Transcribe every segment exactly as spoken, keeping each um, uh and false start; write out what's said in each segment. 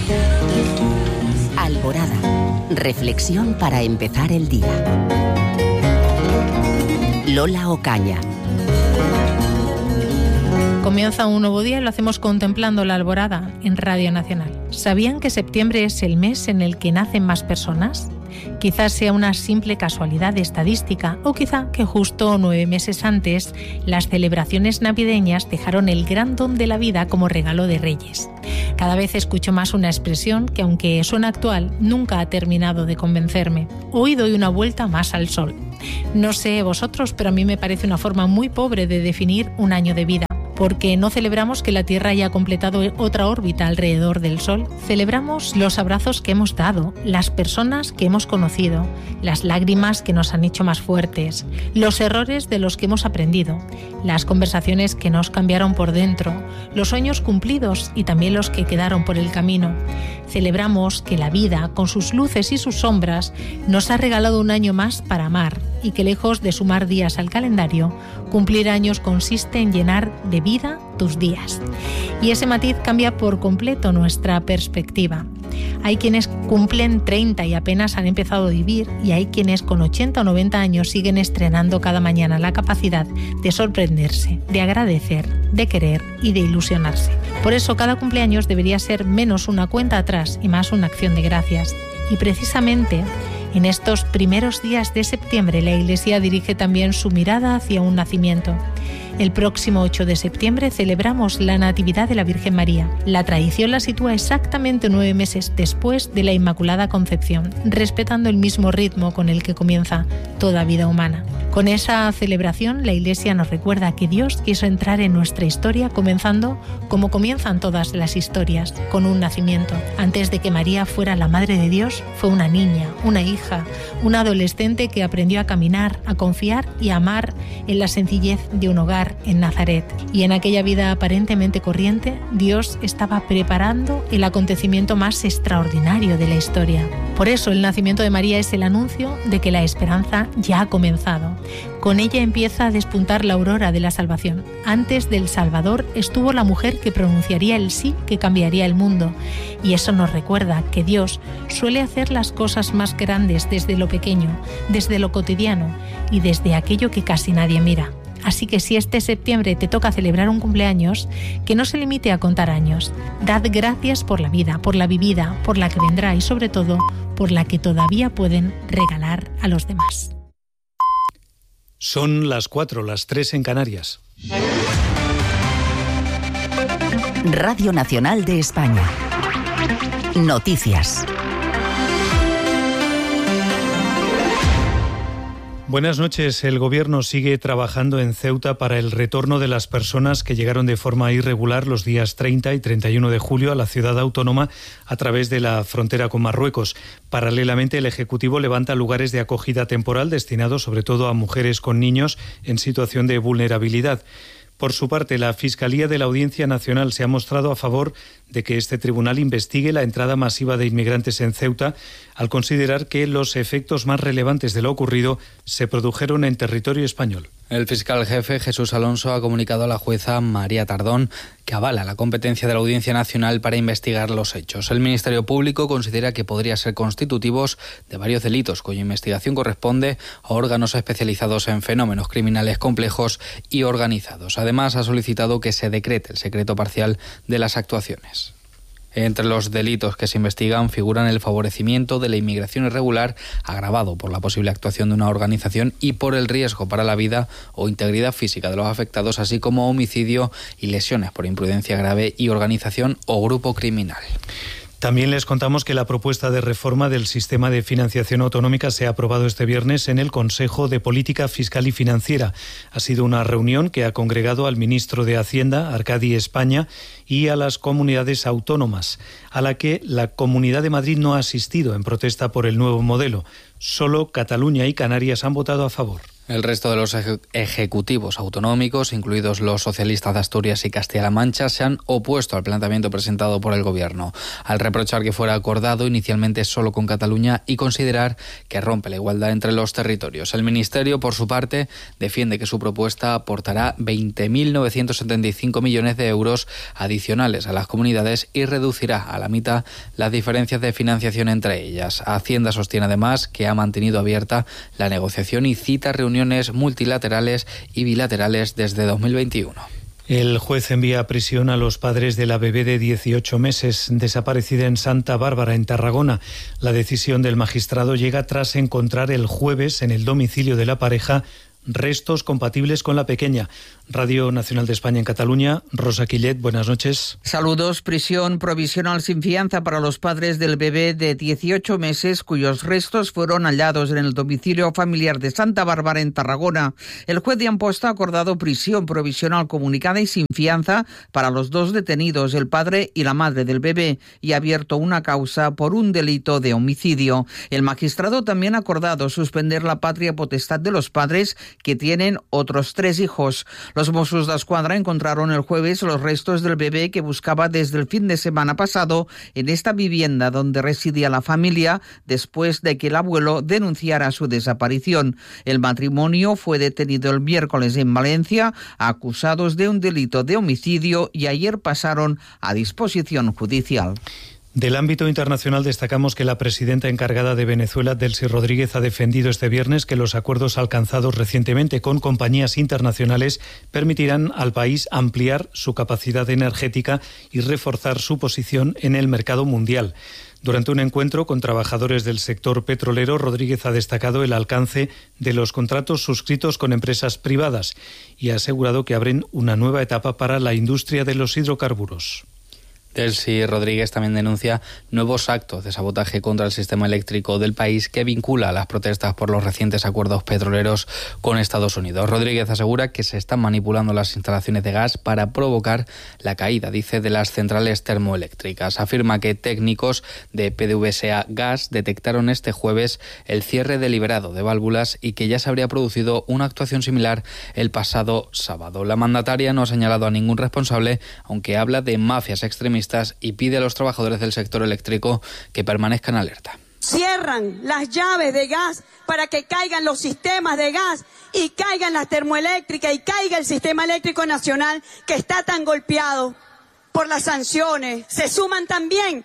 Alborada. Reflexión para empezar el día. Lola Ocaña. Comienza un nuevo día y lo hacemos contemplando la alborada en Radio Nacional. ¿Sabían que septiembre es el mes en el que nacen más personas? Quizás sea una simple casualidad estadística o quizá que justo nueve meses antes las celebraciones navideñas dejaron el gran don de la vida como regalo de Reyes. Cada vez escucho más una expresión que, aunque suena actual, nunca ha terminado de convencerme. Hoy doy una vuelta más al sol. No sé vosotros, pero a mí me parece una forma muy pobre de definir un año de vida. Porque no celebramos que la Tierra haya completado otra órbita alrededor del Sol. Celebramos los abrazos que hemos dado, las personas que hemos conocido, las lágrimas que nos han hecho más fuertes, los errores de los que hemos aprendido, las conversaciones que nos cambiaron por dentro, los sueños cumplidos y también los que quedaron por el camino. Celebramos que la vida, con sus luces y sus sombras, nos ha regalado un año más para amar y que, lejos de sumar días al calendario, cumplir años consiste en llenar de vida tus días. Y ese matiz cambia por completo nuestra perspectiva. Hay quienes cumplen treinta y apenas han empezado a vivir, y hay quienes con ochenta o noventa años siguen estrenando cada mañana la capacidad de sorprenderse, de agradecer, de querer y de ilusionarse. Por eso cada cumpleaños debería ser menos una cuenta atrás y más una acción de gracias. Y precisamente en estos primeros días de septiembre la Iglesia dirige también su mirada hacia un nacimiento. El próximo ocho de septiembre celebramos la Natividad de la Virgen María. La tradición la sitúa exactamente nueve meses después de la Inmaculada Concepción, respetando el mismo ritmo con el que comienza toda vida humana. Con esa celebración, la Iglesia nos recuerda que Dios quiso entrar en nuestra historia comenzando como comienzan todas las historias, con un nacimiento. Antes de que María fuera la Madre de Dios, fue una niña, una hija, una adolescente que aprendió a caminar, a confiar y a amar en la sencillez de un hogar en Nazaret. Y en aquella vida aparentemente corriente, Dios estaba preparando el acontecimiento más extraordinario de la historia. Por eso el nacimiento de María es el anuncio de que la esperanza ya ha comenzado. Con ella empieza a despuntar la aurora de la salvación. Antes del Salvador estuvo la mujer que pronunciaría el sí que cambiaría el mundo. Y eso nos recuerda que Dios suele hacer las cosas más grandes desde lo pequeño, desde lo cotidiano y desde aquello que casi nadie mira. Así que si este septiembre te toca celebrar un cumpleaños, que no se limite a contar años. Dad gracias por la vida, por la vivida, por la que vendrá y sobre todo por la que todavía pueden regalar a los demás. Son las cuatro, las tres en Canarias. Radio Nacional de España. Noticias. Buenas noches. El Gobierno sigue trabajando en Ceuta para el retorno de las personas que llegaron de forma irregular los días treinta y treinta y uno de julio a la ciudad autónoma a través de la frontera con Marruecos. Paralelamente, el Ejecutivo levanta lugares de acogida temporal destinados sobre todo a mujeres con niños en situación de vulnerabilidad. Por su parte, la Fiscalía de la Audiencia Nacional se ha mostrado a favor de que este tribunal investigue la entrada masiva de inmigrantes en Ceuta, al considerar que los efectos más relevantes de lo ocurrido se produjeron en territorio español. El fiscal jefe Jesús Alonso ha comunicado a la jueza María Tardón que avala la competencia de la Audiencia Nacional para investigar los hechos. El Ministerio Público considera que podría ser constitutivos de varios delitos cuya investigación corresponde a órganos especializados en fenómenos criminales complejos y organizados. Además, ha solicitado que se decrete el secreto parcial de las actuaciones. Entre los delitos que se investigan figuran el favorecimiento de la inmigración irregular agravado por la posible actuación de una organización y por el riesgo para la vida o integridad física de los afectados, así como homicidio y lesiones por imprudencia grave y organización o grupo criminal. También les contamos que la propuesta de reforma del sistema de financiación autonómica se ha aprobado este viernes en el Consejo de Política Fiscal y Financiera. Ha sido una reunión que ha congregado al ministro de Hacienda, Arcadi España, y a las comunidades autónomas, a la que la Comunidad de Madrid no ha asistido en protesta por el nuevo modelo. Solo Cataluña y Canarias han votado a favor. El resto de los eje- ejecutivos autonómicos, incluidos los socialistas de Asturias y Castilla-La Mancha, se han opuesto al planteamiento presentado por el Gobierno, al reprochar que fuera acordado inicialmente solo con Cataluña y considerar que rompe la igualdad entre los territorios. El Ministerio, por su parte, defiende que su propuesta aportará veinte mil novecientos setenta y cinco millones de euros adicionales a las comunidades y reducirá a la mitad las diferencias de financiación entre ellas. Hacienda sostiene además que ha mantenido abierta la negociación y cita reuniones multilaterales y bilaterales desde dos mil veintiuno. El juez envía a prisión a los padres de la bebé de dieciocho meses desaparecida en Santa Bárbara, en Tarragona. La decisión del magistrado llega tras encontrar el jueves en el domicilio de la pareja restos compatibles con la pequeña. Radio Nacional de España en Cataluña, Rosa Quillet, buenas noches. Saludos. Prisión provisional sin fianza para los padres del bebé de dieciocho meses cuyos restos fueron hallados en el domicilio familiar de Santa Bárbara en Tarragona. El juez de Amposta ha acordado prisión provisional comunicada y sin fianza para los dos detenidos, el padre y la madre del bebé, y ha abierto una causa por un delito de homicidio. El magistrado también ha acordado suspender la patria potestad de los padres que tienen otros tres hijos. Los Mossos d'Esquadra encontraron el jueves los restos del bebé que buscaba desde el fin de semana pasado en esta vivienda donde residía la familia después de que el abuelo denunciara su desaparición. El matrimonio fue detenido el miércoles en Valencia, acusados de un delito de homicidio, y ayer pasaron a disposición judicial. Del ámbito internacional destacamos que la presidenta encargada de Venezuela, Delcy Rodríguez, ha defendido este viernes que los acuerdos alcanzados recientemente con compañías internacionales permitirán al país ampliar su capacidad energética y reforzar su posición en el mercado mundial. Durante un encuentro con trabajadores del sector petrolero, Rodríguez ha destacado el alcance de los contratos suscritos con empresas privadas y ha asegurado que abren una nueva etapa para la industria de los hidrocarburos. Delcy Rodríguez también denuncia nuevos actos de sabotaje contra el sistema eléctrico del país que vincula a las protestas por los recientes acuerdos petroleros con Estados Unidos. Rodríguez asegura que se están manipulando las instalaciones de gas para provocar la caída, dice, de las centrales termoeléctricas. Afirma que técnicos de P D V S A Gas detectaron este jueves el cierre deliberado de válvulas y que ya se habría producido una actuación similar el pasado sábado. La mandataria no ha señalado a ningún responsable, aunque habla de mafias extremistas y pide a los trabajadores del sector eléctrico que permanezcan alerta. Cierran las llaves de gas para que caigan los sistemas de gas y caigan las termoeléctricas y caiga el sistema eléctrico nacional que está tan golpeado por las sanciones. Se suman también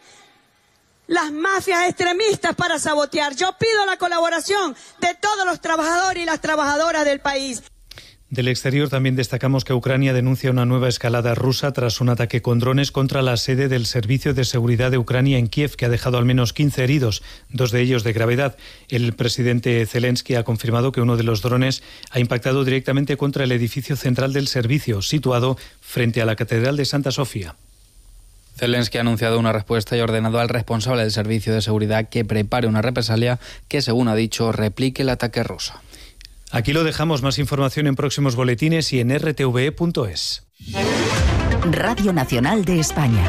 las mafias extremistas para sabotear. Yo pido la colaboración de todos los trabajadores y las trabajadoras del país. Del exterior también destacamos que Ucrania denuncia una nueva escalada rusa tras un ataque con drones contra la sede del Servicio de Seguridad de Ucrania en Kiev, que ha dejado al menos quince heridos, dos de ellos de gravedad. El presidente Zelensky ha confirmado que uno de los drones ha impactado directamente contra el edificio central del servicio, situado frente a la Catedral de Santa Sofía. Zelensky ha anunciado una respuesta y ha ordenado al responsable del Servicio de Seguridad que prepare una represalia que, según ha dicho, replique el ataque ruso. Aquí lo dejamos. Más información en próximos boletines y en r t v e punto es. Radio Nacional de España.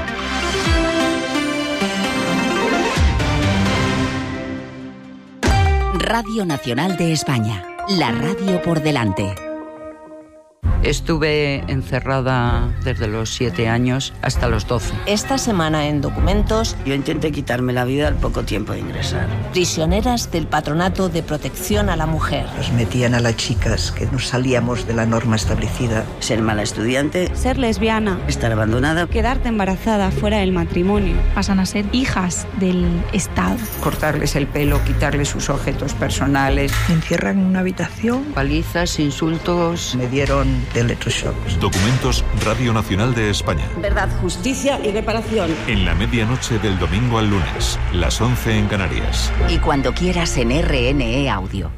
Radio Nacional de España. La radio por delante. Estuve encerrada desde los siete años hasta los doce. Esta semana en Documentos... Yo intenté quitarme la vida al poco tiempo de ingresar. Prisioneras del Patronato de Protección a la Mujer. Nos metían a las chicas que nos salíamos de la norma establecida. Ser mala estudiante. Ser lesbiana. Estar abandonada. Quedarte embarazada fuera del matrimonio. Pasan a ser hijas del Estado. Cortarles el pelo, quitarles sus objetos personales. Me encierran en una habitación. Palizas, insultos. Me dieron de electroshocks. Documentos, Radio Nacional de España. Verdad, justicia y reparación. En la medianoche del domingo al lunes, las once en Canarias. Y cuando quieras en R N E Audio.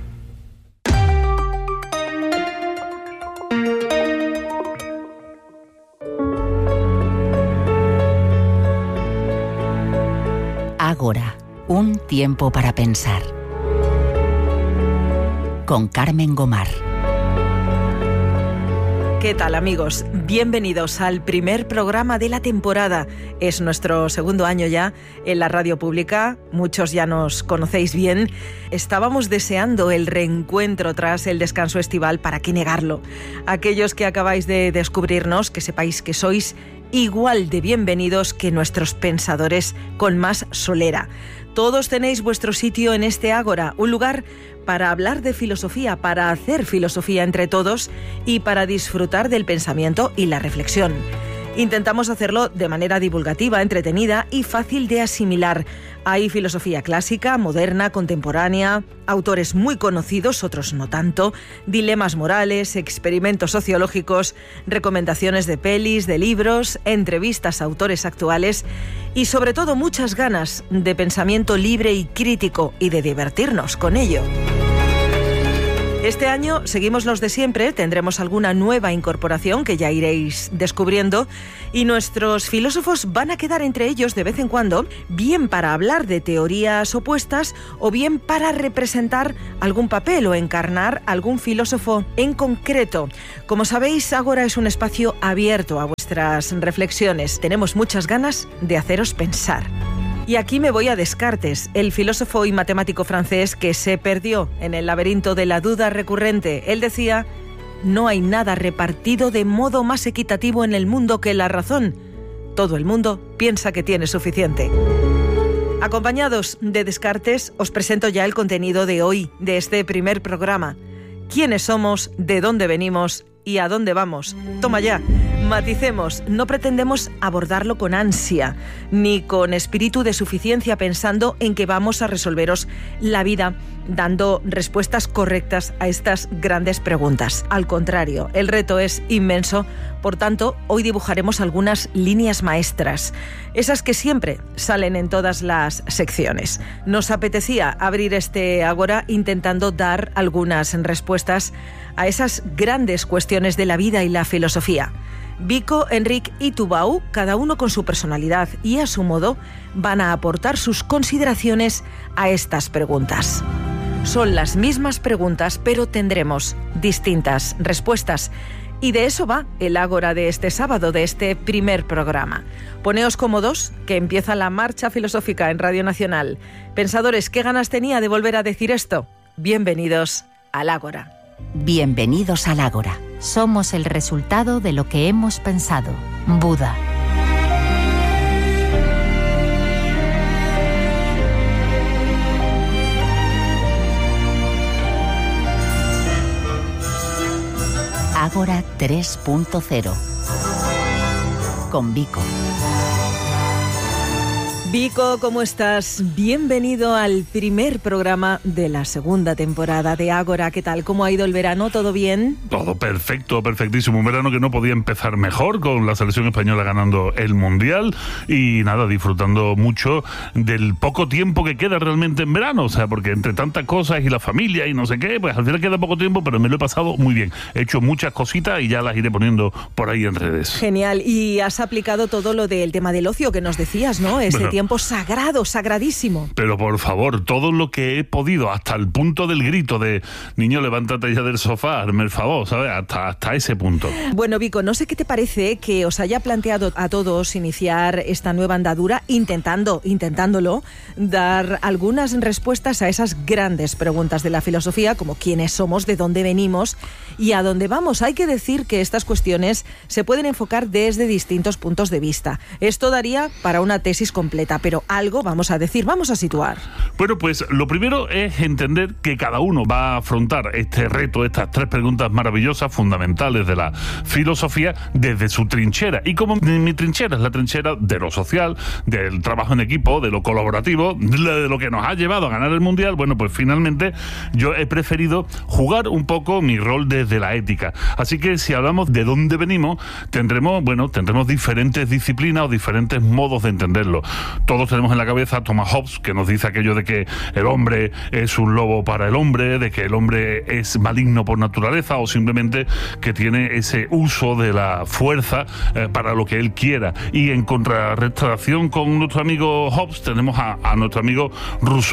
Ágora, un tiempo para pensar. Con Carmen Gomar. ¿Qué tal, amigos? Bienvenidos al primer programa de la temporada. Es nuestro segundo año ya en la radio pública. Muchos ya nos conocéis bien. Estábamos deseando el reencuentro tras el descanso estival, ¿para qué negarlo? Aquellos que acabáis de descubrirnos, que sepáis que sois igual de bienvenidos que nuestros pensadores con más solera. Todos tenéis vuestro sitio en este ágora, un lugar para hablar de filosofía, para hacer filosofía entre todos y para disfrutar del pensamiento y la reflexión. Intentamos hacerlo de manera divulgativa, entretenida y fácil de asimilar. Hay filosofía clásica, moderna, contemporánea, autores muy conocidos, otros no tanto, dilemas morales, experimentos sociológicos, recomendaciones de pelis, de libros, entrevistas a autores actuales y sobre todo muchas ganas de pensamiento libre y crítico y de divertirnos con ello. Este año seguimos los de siempre, tendremos alguna nueva incorporación que ya iréis descubriendo y nuestros filósofos van a quedar entre ellos de vez en cuando, bien para hablar de teorías opuestas o bien para representar algún papel o encarnar algún filósofo en concreto. Como sabéis, Ágora es un espacio abierto a vuestras reflexiones. Tenemos muchas ganas de haceros pensar. Y aquí me voy a Descartes, el filósofo y matemático francés que se perdió en el laberinto de la duda recurrente. Él decía: no hay nada repartido de modo más equitativo en el mundo que la razón. Todo el mundo piensa que tiene suficiente. Acompañados de Descartes, os presento ya el contenido de hoy, de este primer programa. ¿Quiénes somos? ¿De dónde venimos? ¿Y a dónde vamos? Toma ya, maticemos, no pretendemos abordarlo con ansia, ni con espíritu de suficiencia pensando en que vamos a resolveros la vida dando respuestas correctas a estas grandes preguntas. Al contrario, el reto es inmenso, por tanto, hoy dibujaremos algunas líneas maestras, esas que siempre salen en todas las secciones. Nos apetecía abrir este Ágora intentando dar algunas respuestas a esas grandes cuestiones de la vida y la filosofía. Vico, Enric y Tubau, cada uno con su personalidad y a su modo, van a aportar sus consideraciones a estas preguntas. Son las mismas preguntas, pero tendremos distintas respuestas. Y de eso va el Ágora de este sábado, de este primer programa. Poneos cómodos, que empieza la marcha filosófica en Radio Nacional. Pensadores, ¿qué ganas tenía de volver a decir esto? Bienvenidos al Ágora. Bienvenidos al Ágora. Somos el resultado de lo que hemos pensado. Buda. Ágora tres punto cero. Con Vico. Vico, ¿cómo estás? Bienvenido al primer programa de la segunda temporada de Ágora. ¿Qué tal? ¿Cómo ha ido el verano? ¿Todo bien? Todo perfecto, perfectísimo. Un verano que no podía empezar mejor, con la selección española ganando el Mundial y nada, disfrutando mucho del poco tiempo que queda realmente en verano. O sea, porque entre tantas cosas y la familia y no sé qué, pues al final queda poco tiempo, pero me lo he pasado muy bien. He hecho muchas cositas y ya las iré poniendo por ahí en redes. Genial. Y has aplicado todo lo del tema del ocio que nos decías, ¿no? Ese bueno, tiempo sagrado, sagradísimo. Pero por favor, todo lo que he podido, hasta el punto del grito de niño, levántate ya del sofá, hazme el favor, ¿sabes? Hasta, hasta ese punto. Bueno, Vico, no sé qué te parece que os haya planteado a todos iniciar esta nueva andadura intentando, intentándolo, dar algunas respuestas a esas grandes preguntas de la filosofía, como quiénes somos, de dónde venimos y a dónde vamos. Hay que decir que estas cuestiones se pueden enfocar desde distintos puntos de vista. Esto daría para una tesis completa, pero algo vamos a decir, vamos a situar. Bueno, pues lo primero es entender que cada uno va a afrontar este reto, estas tres preguntas maravillosas, fundamentales de la filosofía, desde su trinchera. Y como mi trinchera es la trinchera de lo social, del trabajo en equipo, de lo colaborativo, de lo que nos ha llevado a ganar el Mundial, bueno, pues finalmente yo he preferido jugar un poco mi rol desde la ética. Así que si hablamos de dónde venimos, tendremos, bueno, tendremos diferentes disciplinas o diferentes modos de entenderlo. Todos tenemos en la cabeza a Thomas Hobbes, que nos dice aquello de que el hombre es un lobo para el hombre, de que el hombre es maligno por naturaleza o simplemente que tiene ese uso de la fuerza eh, para lo que él quiera. Y en contrarrestación con nuestro amigo Hobbes tenemos a, a nuestro amigo Rousseau,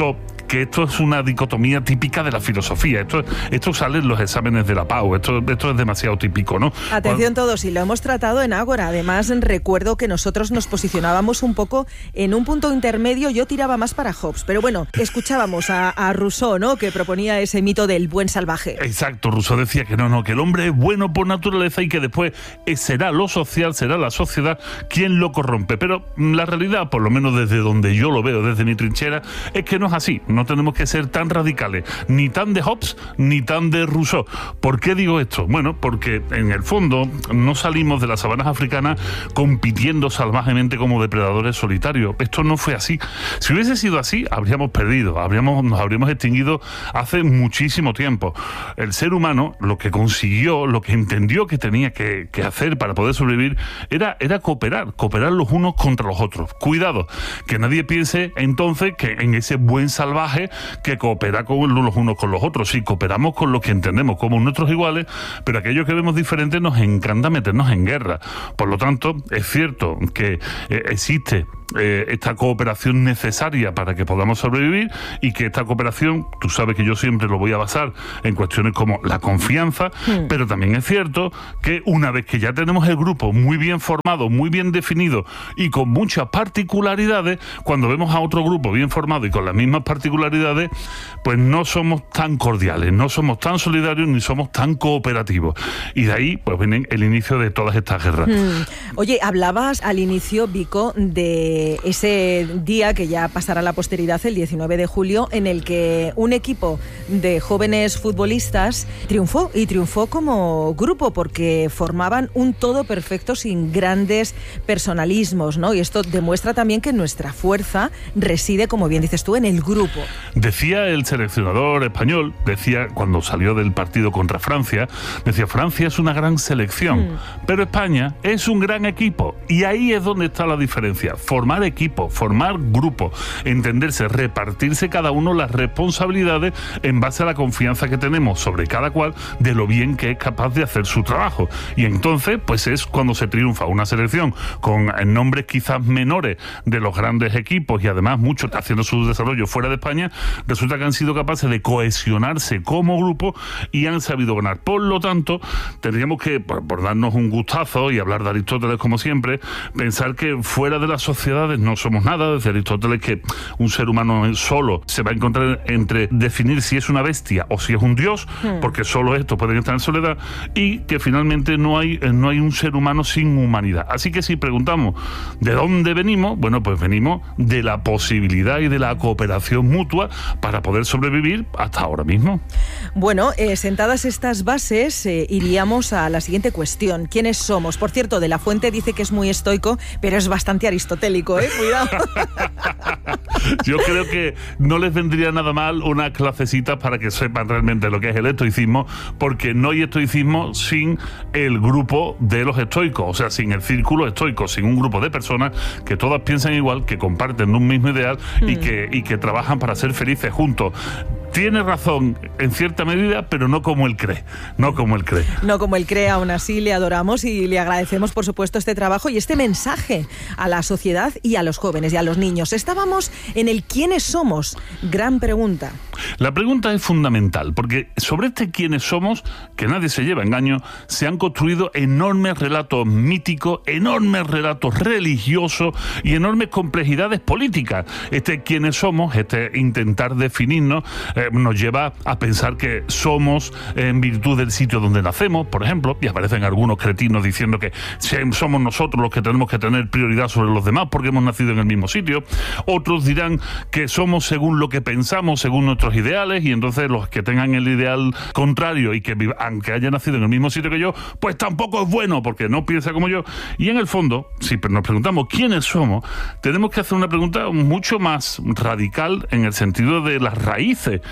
que esto es una dicotomía típica de la filosofía. Esto, esto sale en los exámenes de la P A U. Esto, esto es demasiado típico, ¿no? Atención todos, y lo hemos tratado en Ágora. Además, recuerdo que nosotros nos posicionábamos un poco en un punto intermedio. Yo tiraba más para Hobbes, pero bueno, escuchábamos a, a Rousseau, ¿no?, que proponía ese mito del buen salvaje. Exacto, Rousseau decía que no, no, que el hombre es bueno por naturaleza y que después será lo social, será la sociedad quien lo corrompe. Pero la realidad, por lo menos desde donde yo lo veo, desde mi trinchera, es que no es así. No tenemos que ser tan radicales, ni tan de Hobbes, ni tan de Rousseau. ¿Por qué digo esto? Bueno, porque en el fondo no salimos de las sabanas africanas compitiendo salvajemente como depredadores solitarios. Esto no fue así. Si hubiese sido así, habríamos perdido, habríamos, nos habríamos extinguido hace muchísimo tiempo. El ser humano lo que consiguió, lo que entendió que tenía que, que hacer para poder sobrevivir era, era cooperar, cooperar los unos contra los otros. Cuidado, que nadie piense entonces que en ese buen salvaje que coopera con los unos con los otros. Sí, cooperamos con los que entendemos como nuestros iguales, pero aquellos que vemos diferentes nos encanta meternos en guerra. Por lo tanto, es cierto que eh, existe Eh, esta cooperación necesaria para que podamos sobrevivir, y que esta cooperación, tú sabes que yo siempre lo voy a basar en cuestiones como la confianza, mm. pero también es cierto que una vez que ya tenemos el grupo muy bien formado, muy bien definido y con muchas particularidades, cuando vemos a otro grupo bien formado y con las mismas particularidades, pues no somos tan cordiales, no somos tan solidarios ni somos tan cooperativos, y de ahí pues viene el inicio de todas estas guerras. Mm. Oye, hablabas al inicio, Vico, de ese día que ya pasará a la posteridad, el diecinueve de julio, en el que un equipo de jóvenes futbolistas triunfó, y triunfó como grupo, porque formaban un todo perfecto sin grandes personalismos, ¿no? Y esto demuestra también que nuestra fuerza reside, como bien dices tú, en el grupo. Decía el seleccionador español, decía cuando salió del partido contra Francia, decía: Francia es una gran selección, mm. pero España es un gran equipo, y ahí es donde está la diferencia. Formar equipo, formar grupo, entenderse, repartirse cada uno las responsabilidades en base a la confianza que tenemos sobre cada cual de lo bien que es capaz de hacer su trabajo. Y entonces, pues es cuando se triunfa una selección con nombres quizás menores de los grandes equipos, y además muchos haciendo su desarrollo fuera de España, resulta que han sido capaces de cohesionarse como grupo y han sabido ganar. Por lo tanto, tendríamos que, por, por darnos un gustazo y hablar de Aristóteles como siempre, pensar que fuera de la sociedad no somos nada. Desde Aristóteles que un ser humano solo se va a encontrar entre definir si es una bestia o si es un dios, hmm. porque solo esto puede estar en soledad, y que finalmente no hay, no hay un ser humano sin humanidad. Así que si preguntamos ¿de dónde venimos? Bueno, pues venimos de la posibilidad y de la cooperación mutua para poder sobrevivir hasta ahora mismo. Bueno, eh, sentadas estas bases, eh, iríamos a la siguiente cuestión. ¿Quiénes somos? Por cierto, De la Fuente dice que es muy estoico, pero es bastante aristotélico, ¿eh? Cuidado. Yo creo que no les vendría nada mal una clasecita para que sepan realmente lo que es el estoicismo, porque no hay estoicismo sin el grupo de los estoicos, o sea, sin el círculo estoico, sin un grupo de personas que todas piensan igual, que comparten un mismo ideal mm. y, que, y que trabajan para ser felices juntos. Tiene razón en cierta medida, pero no como él cree, no como él cree. No como él cree, aún así le adoramos y le agradecemos, por supuesto, este trabajo y este mensaje a la sociedad y a los jóvenes y a los niños. Estábamos en el ¿quiénes somos? Gran pregunta. La pregunta es fundamental, porque sobre este quiénes somos, que nadie se lleva engaño, se han construido enormes relatos míticos, enormes relatos religiosos y enormes complejidades políticas. Este quiénes somos, este intentar definirnos, eh, nos lleva a pensar que somos en virtud del sitio donde nacemos, por ejemplo, y aparecen algunos cretinos diciendo que somos nosotros los que tenemos que tener prioridad sobre los demás porque hemos nacido en el mismo sitio. Otros dirán que somos según lo que pensamos, según nuestros ideales, y entonces los que tengan el ideal contrario y que aunque haya nacido en el mismo sitio que yo, pues tampoco es bueno porque no piensa como yo. Y en el fondo, si nos preguntamos quiénes somos, tenemos que hacer una pregunta mucho más radical en el sentido de las raíces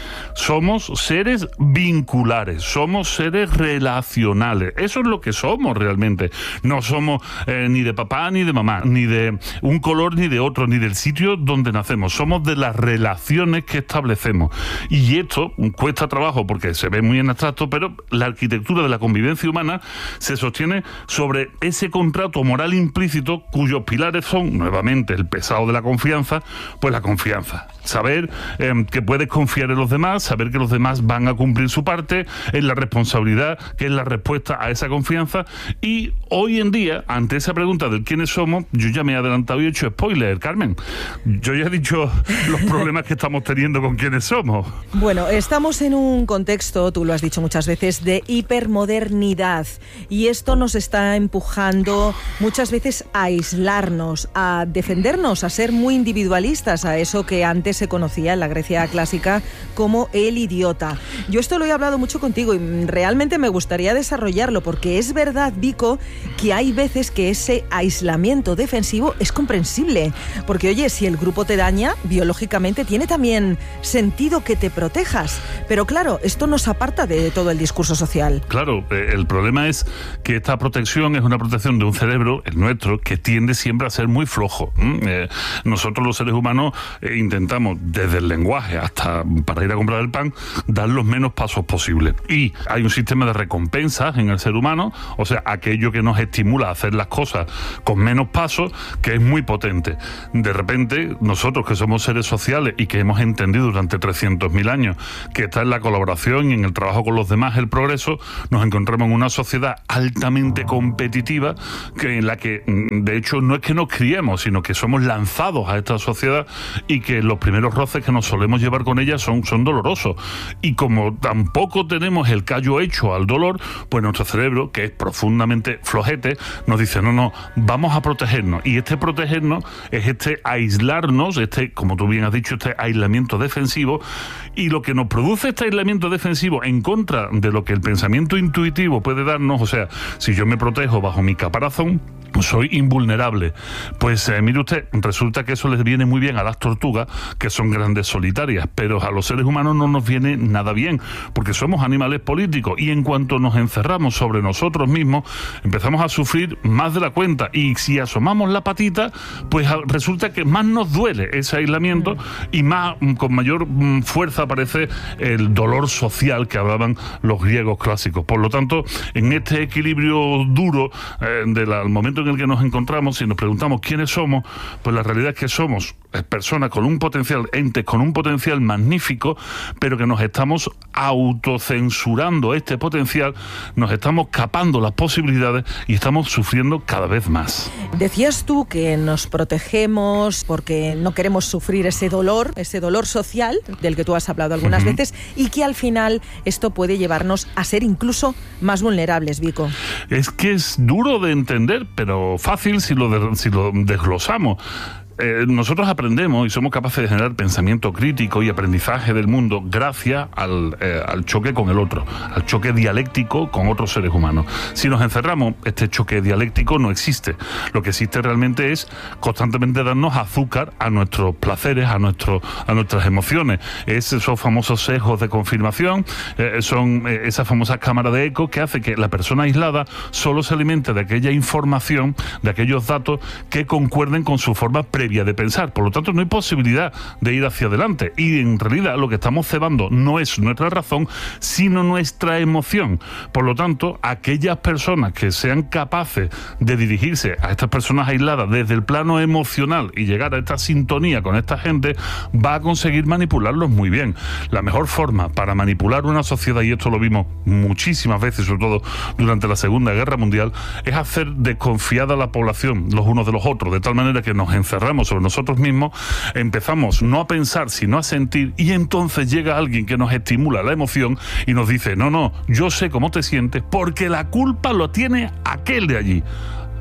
somos seres vinculares, somos seres relacionales. Eso es lo que somos realmente. No somos eh, ni de papá ni de mamá, ni de un color ni de otro, ni del sitio donde nacemos. Somos de las relaciones que establecemos. Y esto cuesta trabajo porque se ve muy en abstracto, pero la arquitectura de la convivencia humana se sostiene sobre ese contrato moral implícito cuyos pilares son, nuevamente, el pesado de la confianza, pues la confianza. Saber eh, que puedes confiar en los demás, saber que los demás van a cumplir su parte, en la responsabilidad, que es la respuesta a esa confianza. Y hoy en día, ante esa pregunta de quiénes somos, yo ya me he adelantado y he hecho spoiler, Carmen. Yo ya he dicho los problemas que estamos teniendo con quiénes somos. Bueno, estamos en un contexto, tú lo has dicho muchas veces, de hipermodernidad, y esto nos está empujando muchas veces a aislarnos, a defendernos, a ser muy individualistas, a eso que antes se conocía en la Grecia clásica como el idiota. Yo esto lo he hablado mucho contigo y realmente me gustaría desarrollarlo, porque es verdad, Vico, que hay veces que ese aislamiento defensivo es comprensible, porque oye, si el grupo te daña, biológicamente tiene también sentido que te protejas, pero claro, esto nos aparta de todo el discurso social. Claro, eh, el problema es que esta protección es una protección de un cerebro, el nuestro, que tiende siempre a ser muy flojo. ¿Mm? Eh, nosotros los seres humanos eh, intentamos desde el lenguaje hasta para ir a comprar el pan dar los menos pasos posibles, y hay un sistema de recompensas en el ser humano, o sea, aquello que nos estimula a hacer las cosas con menos pasos, que es muy potente. De repente, nosotros que somos seres sociales y que hemos entendido durante trescientos mil años que está en la colaboración y en el trabajo con los demás el progreso, nos encontramos en una sociedad altamente competitiva, que en la que de hecho no es que nos criemos, sino que somos lanzados a esta sociedad, y que los primeros roces que nos solemos llevar con ella son, son dolorosos. Y como tampoco tenemos el callo hecho al dolor, pues nuestro cerebro, que es profundamente flojete, nos dice, no, no, vamos a protegernos. Y este protegernos es este aislarnos, este, como tú bien has dicho, este aislamiento defensivo. Y lo que nos produce este aislamiento defensivo en contra de lo que el pensamiento intuitivo puede darnos, o sea, si yo me protejo bajo mi caparazón, soy invulnerable. Pues eh, mire usted, resulta que eso les viene muy bien a las tortugas, que son grandes solitarias, pero a los seres humanos no nos viene nada bien, porque somos animales políticos, y en cuanto nos encerramos sobre nosotros mismos, empezamos a sufrir más de la cuenta, y si asomamos la patita, pues resulta que más nos duele ese aislamiento, y más, con mayor fuerza aparece el dolor social que hablaban los griegos clásicos. Por lo tanto, en este equilibrio duro eh, del momento en el que nos encontramos, si nos preguntamos quiénes somos, pues la realidad es que somos personas con un potencial, entes con un potencial magnífico, pero que nos estamos autocensurando este potencial, nos estamos capando las posibilidades y estamos sufriendo cada vez más. Decías tú que nos protegemos porque no queremos sufrir ese dolor, ese dolor social del que tú has hablado algunas uh-huh. veces, y que al final esto puede llevarnos a ser incluso más vulnerables, Vico. Es que es duro de entender, pero fácil si lo, de, si lo desglosamos. Eh, nosotros aprendemos y somos capaces de generar pensamiento crítico y aprendizaje del mundo gracias al, eh, al choque con el otro, al choque dialéctico con otros seres humanos. Si nos encerramos, este choque dialéctico no existe. Lo que existe realmente es constantemente darnos azúcar a nuestros placeres, a, nuestro, a nuestras emociones. Es esos famosos sesgos de confirmación, eh, son eh, esas famosas cámaras de eco que hace que la persona aislada solo se alimente de aquella información, de aquellos datos que concuerden con su forma pre de pensar. Por lo tanto, no hay posibilidad de ir hacia adelante, y en realidad lo que estamos cebando no es nuestra razón, sino nuestra emoción. Por lo tanto, aquellas personas que sean capaces de dirigirse a estas personas aisladas desde el plano emocional y llegar a esta sintonía con esta gente, va a conseguir manipularlos muy bien. La mejor forma para manipular una sociedad, y esto lo vimos muchísimas veces, sobre todo durante la Segunda Guerra Mundial, es hacer desconfiada a la población los unos de los otros, de tal manera que nos encerramos sobre nosotros mismos, empezamos no a pensar sino a sentir, y entonces llega alguien que nos estimula la emoción y nos dice, no, no, yo sé cómo te sientes porque la culpa lo tiene aquel de allí.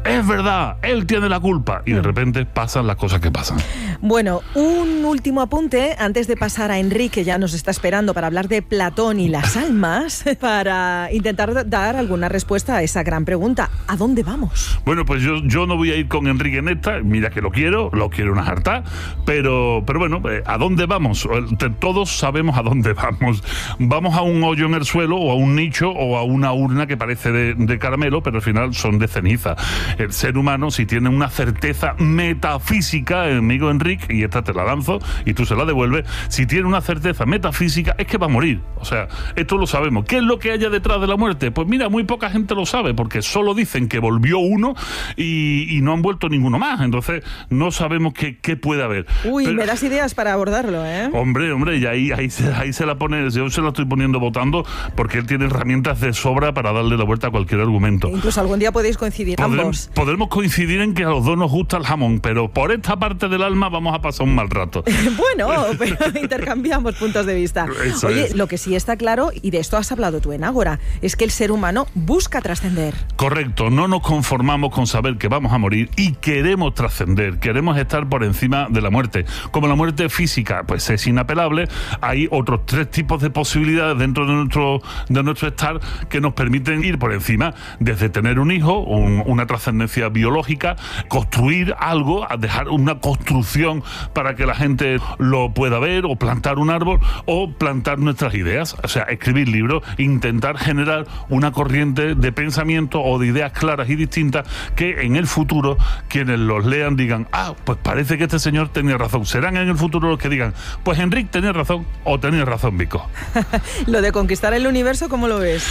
es verdad, él tiene la culpa. Y de repente pasan las cosas que pasan. Bueno, un último apunte antes de pasar a Enrique, que ya nos está esperando para hablar de Platón y las almas, para intentar dar alguna respuesta a esa gran pregunta: ¿a dónde vamos? Bueno, pues yo, yo no voy a ir con Enrique en esta, mira que lo quiero, lo quiero una jarta, pero, pero bueno, ¿a dónde vamos? Todos sabemos a dónde vamos. Vamos a un hoyo en el suelo, o a un nicho, o a una urna que parece de, de caramelo, pero al final son de ceniza. El ser humano, si tiene una certeza metafísica, amigo Enrique, y esta te la lanzo y tú se la devuelves, si tiene una certeza metafísica es que va a morir. O sea, esto lo sabemos. ¿Qué es lo que haya detrás de la muerte? Pues mira, muy poca gente lo sabe, porque solo dicen que volvió uno y, y no han vuelto ninguno más. Entonces no sabemos qué, qué puede haber. Uy, pero, me das ideas para abordarlo, ¿eh? Hombre, hombre, y ahí, ahí, se, ahí se la pone, yo se la estoy poniendo votando, porque él tiene herramientas de sobra para darle la vuelta a cualquier argumento. Incluso algún día podéis coincidir Podrem, ambos. Podremos coincidir en que a los dos nos gusta el jamón, pero por esta parte del alma vamos a pasar un mal rato. Bueno, pero intercambiamos puntos de vista. Eso Oye, es. Lo que sí está claro, y de esto has hablado tú en Ágora, es que el ser humano busca trascender. Correcto, no nos conformamos con saber que vamos a morir y queremos trascender, queremos estar por encima de la muerte. Como la muerte física pues es inapelable, hay otros tres tipos de posibilidades dentro de nuestro, de nuestro estar que nos permiten ir por encima, desde tener un hijo, un, una trascendencia biológica, construir algo, dejar una construcción para que la gente lo pueda ver, o plantar un árbol, o plantar nuestras ideas, o sea, escribir libros, intentar generar una corriente de pensamiento o de ideas claras y distintas que en el futuro quienes los lean digan, ah, pues parece que este señor tenía razón. Serán en el futuro los que digan, pues Enrique tenía razón, o tenía razón Vico. Lo de conquistar el universo, ¿cómo lo ves?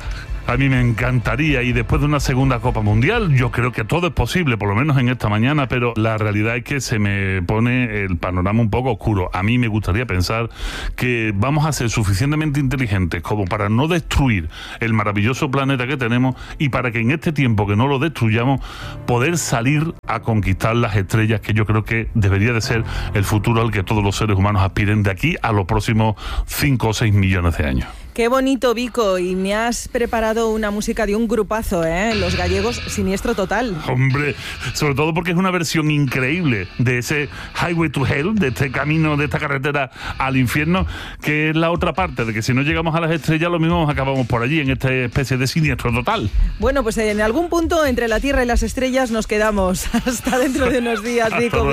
A mí me encantaría, y después de una segunda Copa Mundial, yo creo que todo es posible, por lo menos en esta mañana, pero la realidad es que se me pone el panorama un poco oscuro. A mí me gustaría pensar que vamos a ser suficientemente inteligentes como para no destruir el maravilloso planeta que tenemos, y para que en este tiempo que no lo destruyamos, poder salir a conquistar las estrellas, que yo creo que debería de ser el futuro al que todos los seres humanos aspiren de aquí a los próximos cinco o seis millones de años. Qué bonito, Vico, y me has preparado una música de un grupazo, ¿eh? Los gallegos, Siniestro Total. Hombre, sobre todo porque es una versión increíble de ese Highway to Hell, de este camino, de esta carretera al infierno, que es la otra parte, de que si no llegamos a las estrellas, lo mismo acabamos por allí, en esta especie de Siniestro Total. Bueno, pues en algún punto entre la Tierra y las estrellas nos quedamos. Hasta dentro de unos días, Vico.